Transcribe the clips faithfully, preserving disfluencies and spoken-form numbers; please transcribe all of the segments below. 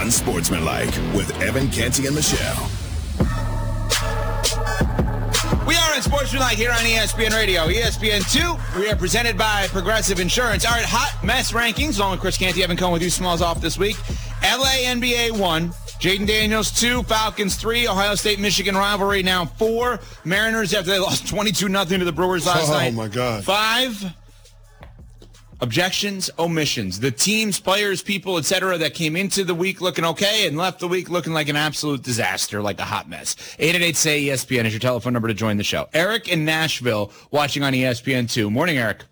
Unsportsmanlike with Evan Canty and Michelle. We are Unsportsmanlike here on E S P N Radio. E S P N two, we are presented by Progressive Insurance. All right, hot mess rankings, along with Chris Canty, Evan Cohen with you, Smalls off this week. L A N B A one, Jaden Daniels two, Falcons three, Ohio State-Michigan rivalry now four. Mariners after they lost twenty-two nothing to the Brewers last oh, night. Oh, my God. Five. Objections, omissions. The teams, players, people, et cetera, that came into the week looking okay and left the week looking like an absolute disaster, like a hot mess. eight eight eight, S A Y, E S P N is your telephone number to join the show. Eric in Nashville watching on E S P N two. Morning, Eric.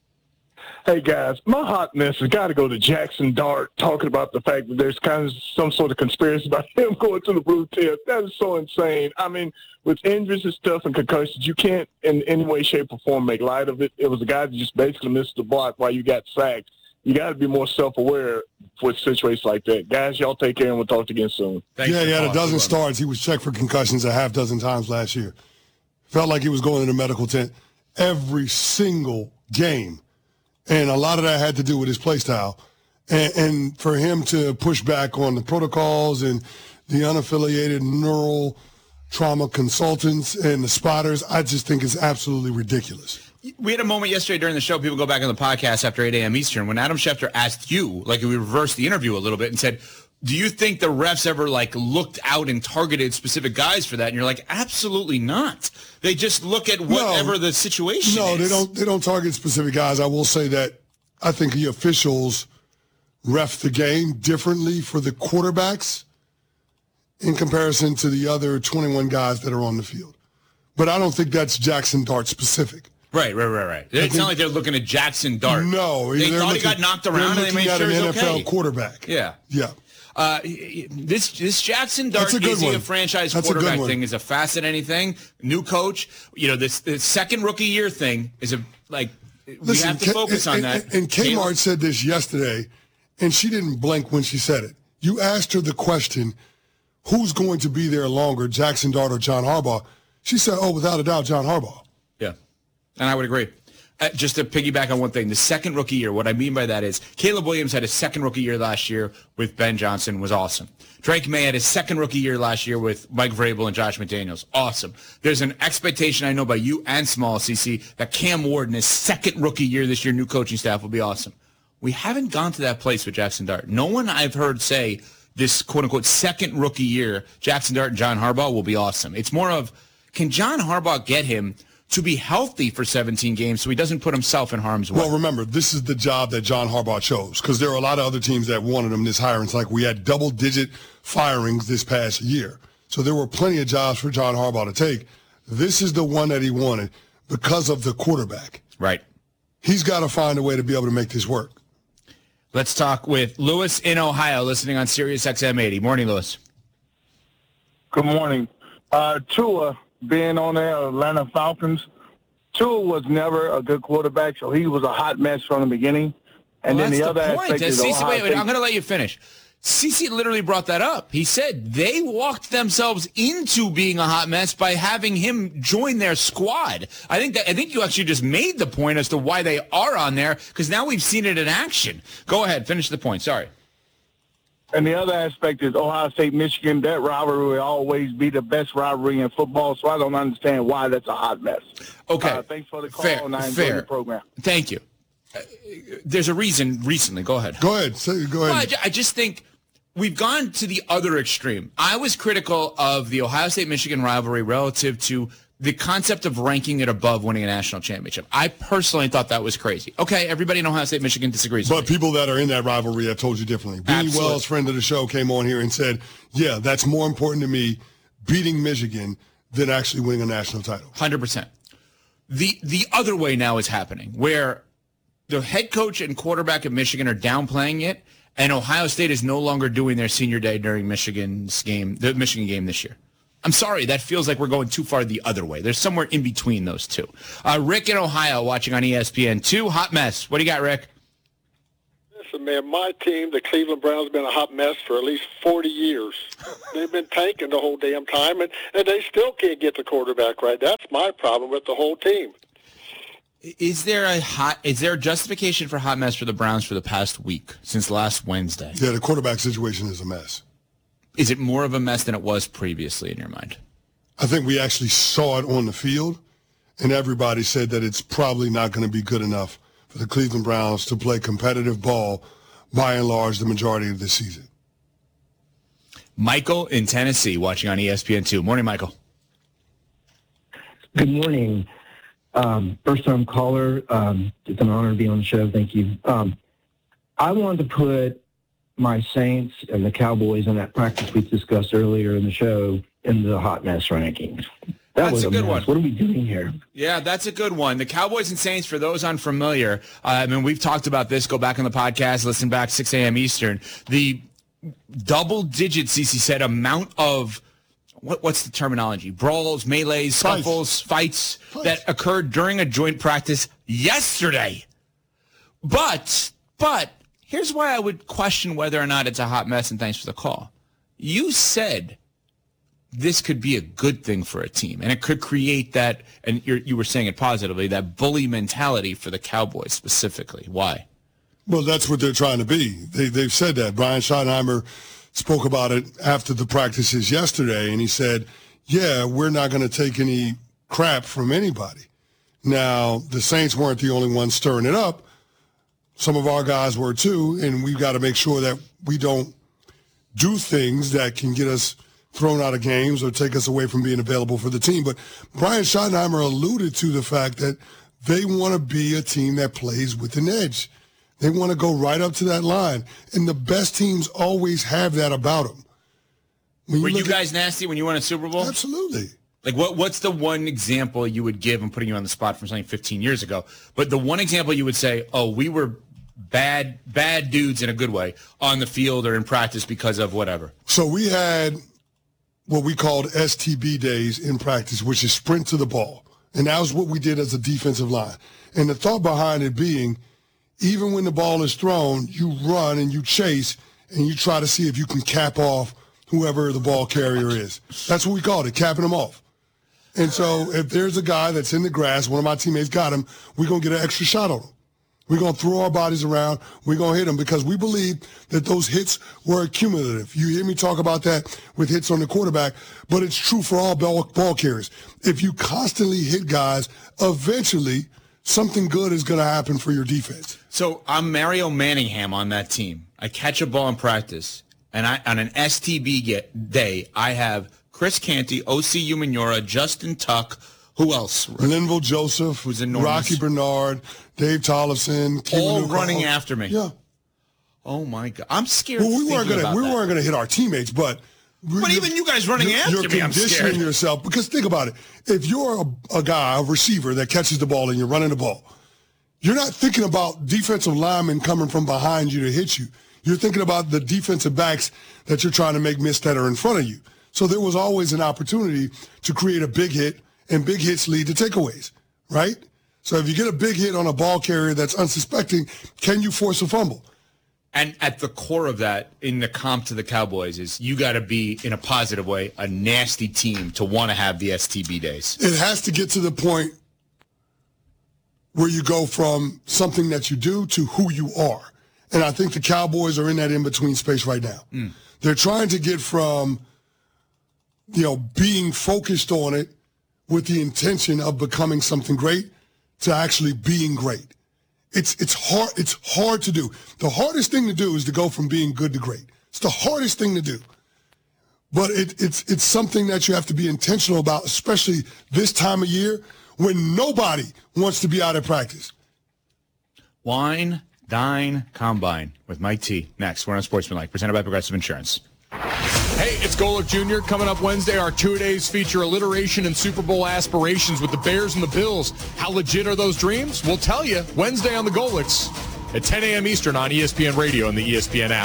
Hey, guys, my hot mess has got to go to Jackson Dart talking about the fact that there's kind of some sort of conspiracy about him going to the blue tip. That is so insane. I mean, with injuries and stuff and concussions, you can't in any way, shape, or form make light of it. It was a guy that just basically missed the block while you got sacked. You got to be more self-aware with situations like that. Guys, y'all take care, and we'll talk to you again soon. Thanks yeah, he had a dozen starts. He was checked for concussions a half dozen times last year. Felt like he was going in the medical tent every single game. And a lot of that had to do with his play style. And, and for him to push back on the protocols and the unaffiliated neural trauma consultants and the spotters, I just think is absolutely ridiculous. We had a moment yesterday during the show, people go back on the podcast after eight a.m. Eastern, when Adam Schefter asked you, like we reversed the interview a little bit and said, do you think the refs ever like looked out and targeted specific guys for that? And you're like, absolutely not. They just look at whatever no, the situation no, is. No, they don't they don't target specific guys. I will say that I think the officials ref the game differently for the quarterbacks in comparison to the other twenty-one guys that are on the field. But I don't think that's Jackson Dart specific. Right, right, right, right. It's not like they're looking at Jackson Dart. No. They thought looking, he got knocked around and they made sure he's an N F L okay. quarterback. Yeah. Yeah. Uh, this this Jackson Dart is he a franchise That's quarterback a thing is a fascinating thing. New coach, you know, this the second rookie year thing is a like Listen, we have to K- focus and, on that. And, and Kmart said this yesterday, and she didn't blink when she said it. You asked her the question, who's going to be there longer, Jackson Dart or John Harbaugh? She said, oh, without a doubt, John Harbaugh. Yeah, and I would agree. Uh, just to piggyback on one thing, the second rookie year, what I mean by that is Caleb Williams had his second rookie year last year with Ben Johnson, was awesome. Drake May had his second rookie year last year with Mike Vrabel and Josh McDaniels. Awesome. There's an expectation, I know, by you and Small C C, that Cam Ward in his second rookie year this year, new coaching staff, will be awesome. We haven't gone to that place with Jackson Dart. No one I've heard say this quote-unquote second rookie year, Jackson Dart and John Harbaugh will be awesome. It's more of, can John Harbaugh get him to be healthy for seventeen games so he doesn't put himself in harm's way? Well, remember, this is the job that John Harbaugh chose because there are a lot of other teams that wanted him this hiring. It's like we had double-digit firings this past year. So there were plenty of jobs for John Harbaugh to take. This is the one that he wanted because of the quarterback. Right. He's got to find a way to be able to make this work. Let's talk with Lewis in Ohio, listening on Sirius X M eighty. Morning, Lewis. Good morning. Uh, Tua, being on the Atlanta Falcons, Tua was never a good quarterback, so he was a hot mess from the beginning. And well, then the, the other point. aspect is C C, Ohio wait, wait, State. I'm going to let you finish. Cece literally brought that up. He said they walked themselves into being a hot mess by having him join their squad. I think that I think you actually just made the point as to why they are on there, because now we've seen it in action. Go ahead, finish the point. Sorry. And the other aspect is Ohio State-Michigan. That rivalry will always be the best rivalry in football, so I don't understand why that's a hot mess. Okay. Uh, thanks for the call, fair, and I enjoy fair. the program. Thank you. Uh, there's a reason recently. Go ahead. Go ahead. Say, go ahead. Well, I, ju- I just think we've gone to the other extreme. I was critical of the Ohio State-Michigan rivalry relative to the concept of ranking it above winning a national championship. I personally thought that was crazy. Okay, everybody in Ohio State, Michigan disagrees But with me. people that are in that rivalry have told you differently. Beanie Absolutely. Wells, friend of the show, came on here and said, yeah, that's more important to me beating Michigan than actually winning a national title. one hundred percent. The, the other way now is happening, where the head coach and quarterback of Michigan are downplaying it, and Ohio State is no longer doing their senior day during Michigan's game, the Michigan game this year. I'm sorry, that feels like we're going too far the other way. There's somewhere in between those two. Uh, Rick in Ohio watching on E S P N two. Hot mess. What do you got, Rick? Listen, man, my team, the Cleveland Browns, have been a hot mess for at least forty years. They've been tanking the whole damn time, and, and they still can't get the quarterback right. That's my problem with the whole team. Is there a hot? Is there a justification for hot mess for the Browns for the past week since last Wednesday? Yeah, the quarterback situation is a mess. Is it more of a mess than it was previously in your mind? I think we actually saw it on the field, and everybody said that it's probably not going to be good enough for the Cleveland Browns to play competitive ball by and large the majority of this season. Michael in Tennessee watching on E S P N two. Morning, Michael. Good morning. Um, first-time caller. Um, it's an honor to be on the show. Thank you. Um, I wanted to put my Saints and the Cowboys in that practice we discussed earlier in the show in the hot mess rankings. That That's was a a good mess. one. What are we doing here? Yeah, that's a good one. The Cowboys and Saints, for those unfamiliar, uh, I mean, we've talked about this. Go back on the podcast, listen back, six a.m. Eastern. The double-digit, Cece said, amount of What, what's the terminology? Brawls, melees, scuffles, fights, fights that occurred during a joint practice yesterday. But, but, here's why I would question whether or not it's a hot mess, and thanks for the call. You said this could be a good thing for a team, and it could create that, and you're, you were saying it positively, that bully mentality for the Cowboys specifically. Why? Well, that's what they're trying to be. They, they've said that. Brian Schottenheimer spoke about it after the practices yesterday, and he said, yeah, we're not going to take any crap from anybody. Now, the Saints weren't the only ones stirring it up. Some of our guys were too, and we've got to make sure that we don't do things that can get us thrown out of games or take us away from being available for the team. But Brian Schottenheimer alluded to the fact that they want to be a team that plays with an edge. They want to go right up to that line. And the best teams always have that about them. Were you guys at, nasty when you won a Super Bowl? Absolutely. Like, what? what's the one example you would give? I'm putting you on the spot from something fifteen years ago. But the one example you would say, oh, we were bad bad dudes in a good way on the field or in practice because of whatever. So we had what we called S T B days in practice, which is sprint to the ball. And that was what we did as a defensive line. And the thought behind it being, even when the ball is thrown, you run and you chase and you try to see if you can cap off whoever the ball carrier is. That's what we called it, capping them off. And so if there's a guy that's in the grass, one of my teammates got him, we're going to get an extra shot on him. We're going to throw our bodies around. We're going to hit him because we believe that those hits were cumulative. You hear me talk about that with hits on the quarterback, but it's true for all ball, ball carriers. If you constantly hit guys, eventually something good is going to happen for your defense. So I'm Mario Manningham on that team. I catch a ball in practice, and I on an S T B get, day, I have Chris Canty, O C Umenyiora, Justin Tuck, who else? Linval Joseph, who's enormous. Rocky Bernard, Dave Tollefson, all running after me. Yeah. Oh my God, I'm scared. Well, we weren't going to we weren't going to hit our teametes, but. But even you guys running you're, after you're me, I'm scared. You're conditioning yourself because think about it. If you're a, a guy, a receiver that catches the ball and you're running the ball, you're not thinking about defensive linemen coming from behind you to hit you. You're thinking about the defensive backs that you're trying to make miss that are in front of you. So there was always an opportunity to create a big hit, and big hits lead to takeaways, right? So if you get a big hit on a ball carrier that's unsuspecting, can you force a fumble? And at the core of that, in the comp to the Cowboys, is you got to be, in a positive way, a nasty team to want to have the S T B days. It has to get to the point where you go from something that you do to who you are. And I think the Cowboys are in that in-between space right now. Mm. They're trying to get from, you know, being focused on it with the intention of becoming something great to actually being great. It's it's hard it's hard to do. The hardest thing to do is to go from being good to great. It's the hardest thing to do. But it, it's it's something that you have to be intentional about, especially this time of year when nobody wants to be out at practice. Wine, dine, combine with Mike T. Next, we're on Sportsmanlike, presented by Progressive Insurance. Hey, it's Golick Junior Coming up Wednesday, our two-days feature alliteration and Super Bowl aspirations with the Bears and the Bills. How legit are those dreams? We'll tell you Wednesday on the Golicks at ten a.m. Eastern on E S P N Radio and the E S P N app.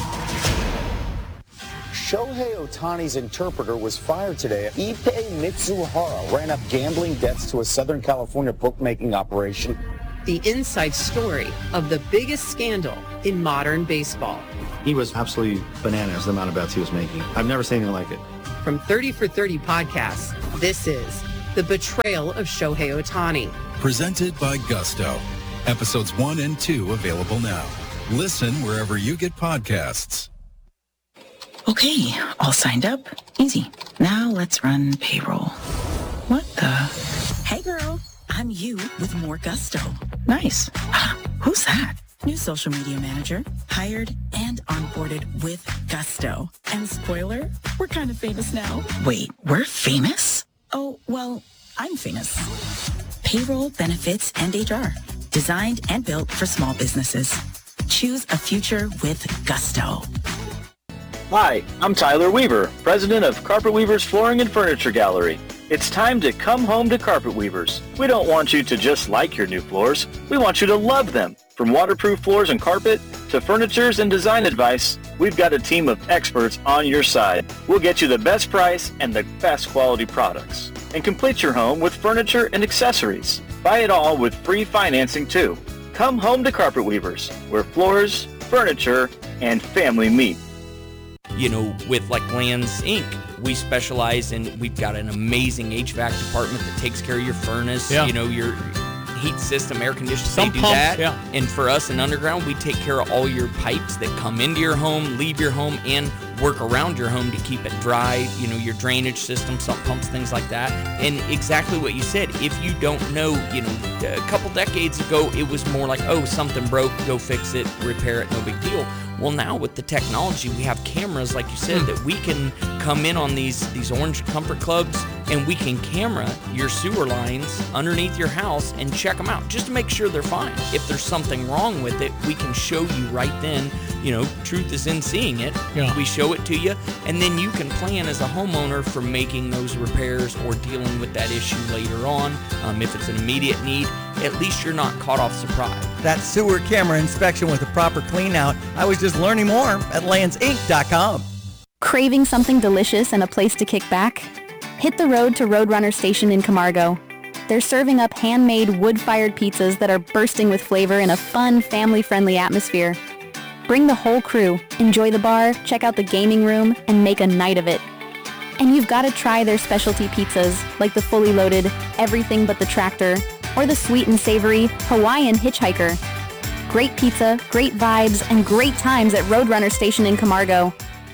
Shohei Ohtani's interpreter was fired today. Ippei Mitsuhara ran up gambling debts to a Southern California bookmaking operation. The inside story of the biggest scandal in modern baseball. He was absolutely bananas, the amount of bets he was making. I've never seen anything like it. From thirty for thirty podcasts, this is the betrayal of Shohei Ohtani. Presented by Gusto. Episodes one and two available now. Listen wherever you get podcasts. Okay, all signed up. Easy. Now let's run payroll. What the? Hey girl, I'm you with more Gusto. Nice. Ah, who's that? New social media manager. Hired and onboarded with Gusto. And spoiler, we're kind of famous now. Wait, we're famous? Oh, well, I'm famous. Payroll, benefits, and H R. Designed and built for small businesses. Choose a future with Gusto. Hi, I'm Tyler Weaver, president of Carpet Weavers Flooring and Furniture Gallery. It's time to come home to Carpet Weavers. We don't want you to just like your new floors. We want you to love them. From waterproof floors and carpet to furnitures and design advice, we've got a team of experts on your side. We'll get you the best price and the best quality products. And complete your home with furniture and accessories. Buy it all with free financing too. Come home to Carpet Weavers, where floors, furniture, and family meet. You know, with like Lands Incorporated, we specialize in, we've got an amazing H V A C department that takes care of your furnace, Yeah. you know, your heat system, air conditioning, Some they do pumps, that. yeah. And for us in Underground, we take care of all your pipes that come into your home, leave your home, and work around your home to keep it dry, you know, your drainage system, sump pumps, things like that. And exactly what you said, if you don't know, you know, a couple decades ago, it was more like, oh, something broke, go fix it, repair it, no big deal. Well, now with the technology, we have cameras, like you said, that we can come in on these, these Orange Comfort Clubs, and we can camera your sewer lines underneath your house and check them out just to make sure they're fine. If there's something wrong with it, we can show you right then. You know, truth is in seeing it. Yeah. We show it to you, and then you can plan as a homeowner for making those repairs or dealing with that issue later on. Um, if it's an immediate need, at least you're not caught off surprise. That sewer camera inspection with a proper clean out. I was just learning more at lands inc dot com. Craving something delicious and a place to kick back? Hit the road to Roadrunner Station in Camargo. They're serving up handmade wood-fired pizzas that are bursting with flavor in a fun, family-friendly atmosphere. Bring the whole crew, enjoy the bar, check out the gaming room, and make a night of it. And you've got to try their specialty pizzas, like the fully loaded Everything But the Tractor, or the sweet and savory Hawaiian Hitchhiker. Great pizza, great vibes, and great times at Roadrunner Station in Camargo.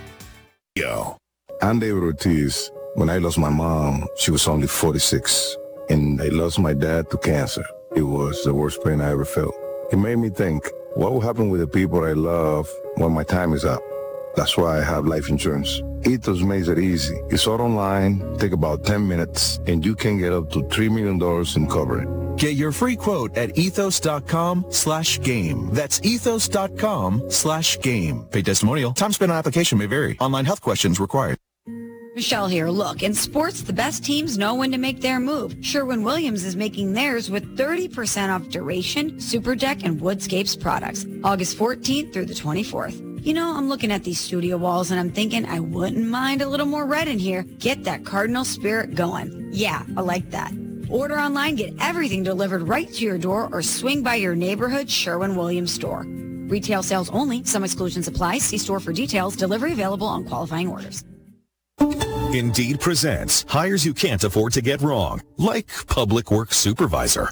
Yo. I'm David Ortiz. When I lost my mom, she was only forty-six, and I lost my dad to cancer. It was the worst pain I ever felt. It made me think, what will happen with the people I love when my time is up? That's why I have life insurance. Ethos makes it easy. It's all online, take about ten minutes, and you can get up to three million dollars in coverage. Get your free quote at ethos.com slash game. That's ethos.com slash game. Paid testimonial. Time spent on application may vary. Online health questions required. Michelle here. Look, in sports, the best teams know when to make their move. Sherwin-Williams is making theirs with thirty percent off Duration, Super Deck, and Woodscapes products. August fourteenth through the twenty-fourth. You know, I'm looking at these studio walls and I'm thinking I wouldn't mind a little more red in here. Get that Cardinal spirit going. Yeah, I like that. Order online, get everything delivered right to your door, or swing by your neighborhood Sherwin-Williams store. Retail sales only. Some exclusions apply. See store for details. Delivery available on qualifying orders. Indeed presents hires you can't afford to get wrong, like public works supervisor.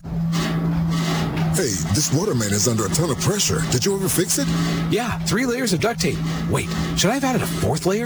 Hey, this waterman is under a ton of pressure. Did you ever fix it? Yeah, three layers of duct tape. Wait, should I have added a fourth layer?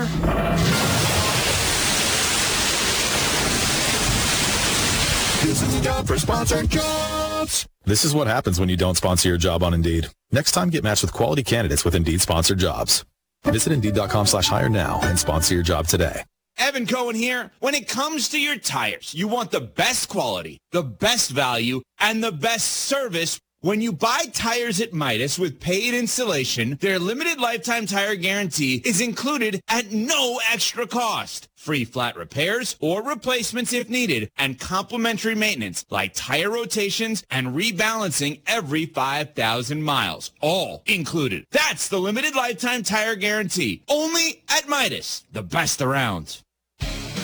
This is the job for sponsored jobs. This is what happens when you don't sponsor your job on Indeed. Next time, get matched with quality candidates with Indeed sponsored jobs. Visit Indeed.com slash hire now and sponsor your job today. Evan Cohen here. When it comes to your tires, you want the best quality, the best value, and the best service. When you buy tires at Midas with paid installation, their limited lifetime tire guarantee is included at no extra cost. Free flat repairs or replacements if needed, and complimentary maintenance like tire rotations and rebalancing every five thousand miles. All included. That's the limited lifetime tire guarantee. Only at Midas, the best around.